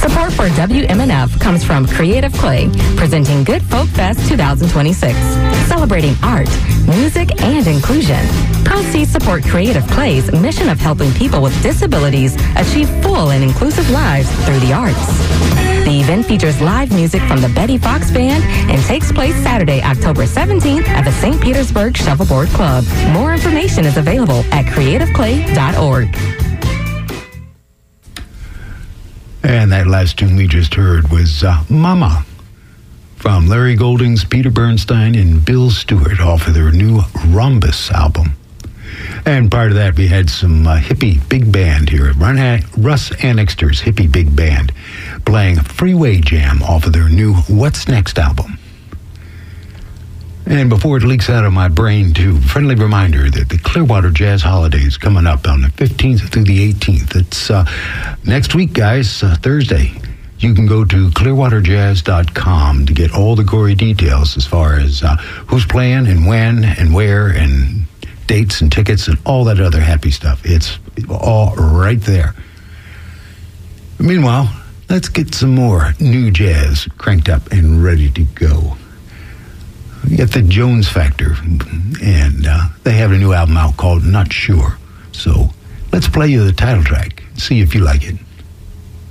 Support for WMNF comes from Creative Clay, presenting Good Folk Fest 2026, celebrating art, music, and inclusion. Proceeds support Creative Clay's mission of helping people with disabilities achieve full and inclusive lives through the arts. The event features live music from the Betty Fox Band and takes place Saturday, October 17th at the St. Petersburg Shuffleboard Club. More information is available at creativeclay.org. And that last tune we just heard was Mama from Larry Goldings, Peter Bernstein, and Bill Stewart off of their new Rhombus album. And part of that, we had some hippie big band here. Russ Annixter's hippie big band playing Freeway Jam off of their new What's Next album. And before it leaks out of my brain, too, friendly reminder that the Clearwater Jazz Holiday is coming up on the 15th through the 18th. It's next week, guys, Thursday. You can go to clearwaterjazz.com to get all the gory details as far as who's playing and when and where and dates and tickets and all that other happy stuff. It's all right there. Meanwhile, let's get some more new jazz cranked up and ready to go. We got the Jones Factor, and they have a new album out called Not Sure. So let's play you the title track, see if you like it.